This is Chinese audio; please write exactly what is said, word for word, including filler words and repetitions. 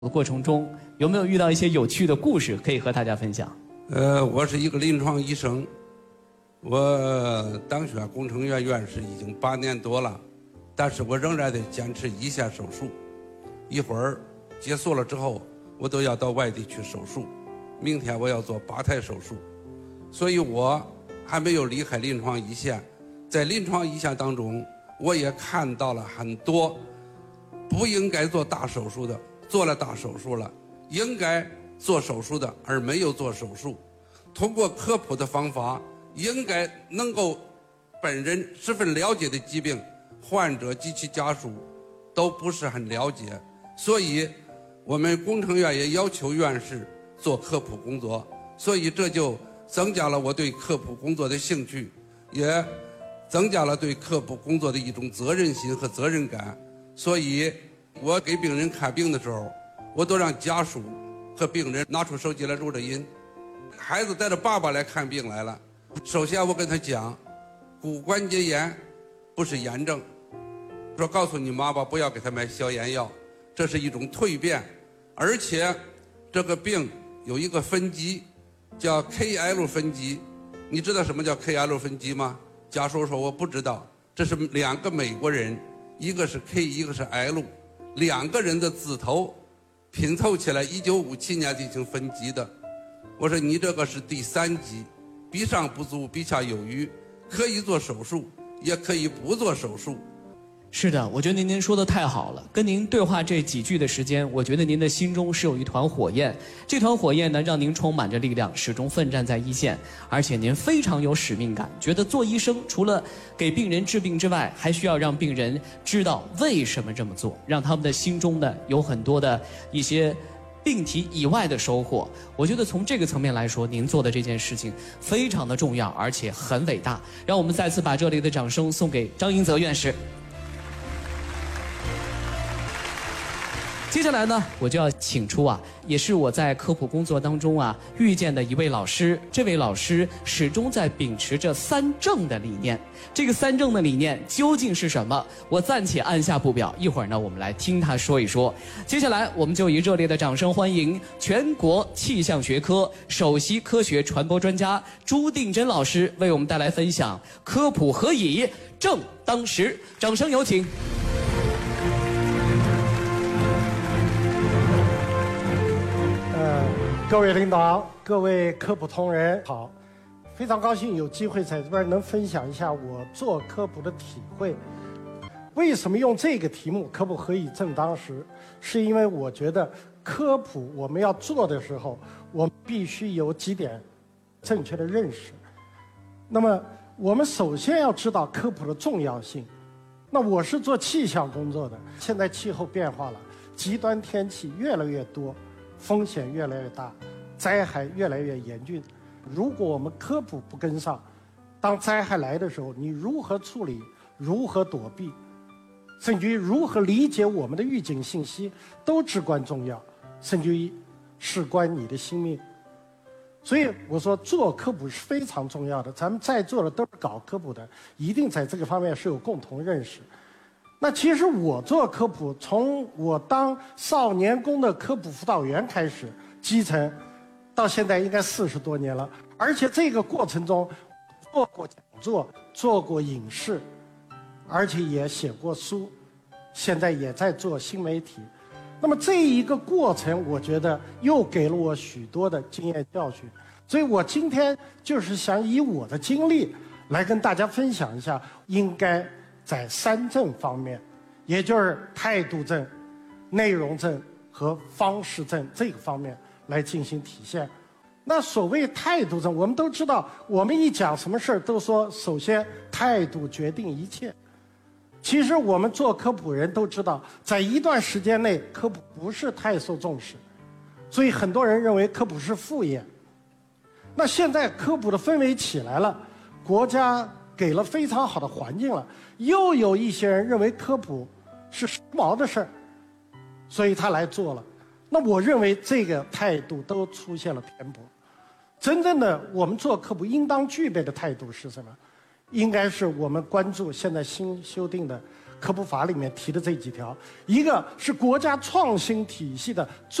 的过程中，有没有遇到一些有趣的故事可以和大家分享？ 呃，我是一个临床医生，我当选工程院院士已经八年多了，但是我仍然得坚持一线手术。一会儿结束了之后，我都要到外地去手术。明天我要做八台手术，所以我还没有离开临床一线。在临床一线当中，我也看到了很多不应该做大手术的，做了大手术了；应该做手术的而没有做手术。通过科普的方法，应该能够本人十分了解的疾病，患者及其家属都不是很了解。所以我们工程院也要求院士做科普工作，所以这就增加了我对科普工作的兴趣，也增加了对科普工作的一种责任心和责任感。所以我给病人看病的时候，我都让家属和病人拿出手机来录着音。孩子带着爸爸来看病来了，首先我跟他讲，骨关节炎不是炎症，说告诉你妈妈不要给他买消炎药，这是一种蜕变，而且这个病有一个分级叫 K L 分级。你知道什么叫 K L 分级吗？家属说我不知道。这是两个美国人，一个是 K 一个是 L， 两个人的字头拼凑起来一九五七年进行分级的。我说你这个是第三级，比上不足比下有余，可以做手术也可以不做手术。 是的，我觉得您您说的太好了。跟您对话这几句的时间，我觉得您的心中是有一团火焰，这团火焰呢让您充满着力量，始终奋战在一线，而且您非常有使命感，觉得做医生除了给病人治病之外，还需要让病人知道为什么这么做，让他们的心中呢有很多的一些病题以外的收获。我觉得从这个层面来说，您做的这件事情非常的重要，而且很伟大。让我们再次把这里的掌声送给张英泽院士。接下来呢，我就要请出啊，也是我在科普工作当中啊遇见的一位老师。这位老师始终在秉持着三正的理念。这个三正的理念究竟是什么？我暂且按下不表，一会儿呢，我们来听他说一说。接下来，我们就以热烈的掌声欢迎全国气象学科首席科学传播专家朱定真老师为我们带来分享科普何以正当时。掌声有请。 各位领导，各位科普同仁，好！非常高兴有机会在这边能分享一下我做科普的体会。为什么用这个题目"科普何以正当时"？是因为我觉得科普我们要做的时候，我们必须有几点正确的认识。那么，我们首先要知道科普的重要性。那我是做气象工作的，现在气候变化了，极端天气越来越多。风险越来越大，灾害越来越严峻。如果我们科普不跟上，当灾害来的时候，你如何处理，如何躲避，甚至于如何理解我们的预警信息，都至关重要，甚至于事关你的性命。所以我说做科普是非常重要的。咱们在座的都是搞科普的，一定在这个方面是有共同认识。那其实我做科普，从我当少年宫的科普辅导员开始，基层到现在应该四十多年了。而且这个过程中，做过讲座，做过影视，而且也写过书，现在也在做新媒体。那么这一个过程，我觉得又给了我许多的经验教训。所以我今天就是想以我的经历来跟大家分享一下，应该在三正方面，也就是态度正、内容正和方式正这个方面来进行体现。那所谓态度正，我们都知道，我们一讲什么事儿都说，首先态度决定一切。其实我们做科普人都知道，在一段时间内，科普不是太受重视，所以很多人认为科普是副业。那现在科普的氛围起来了，国家给了非常好的环境了，又有一些人认为科普是时髦的事儿，所以他来做了。那我认为这个态度都出现了偏颇。真正的我们做科普应当具备的态度是什么？应该是我们关注现在新修订的科普法里面提的这几条，一个是国家创新体系的。